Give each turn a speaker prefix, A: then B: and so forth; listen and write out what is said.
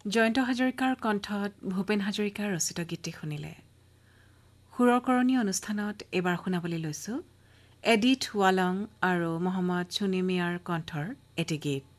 A: জয়ন্ত হাজৰিকাৰ কণ্ঠত ভূপেন হাজৰিকাৰ ৰচিত গীতটি শুনিলে। সুৰকৰণী অনুষ্ঠানত এইবাৰ শুনাবলৈ লৈছো এডিথ ৱালং আৰু মহম্মদ চুনি মিয়াৰ কণ্ঠৰ এটি গীত।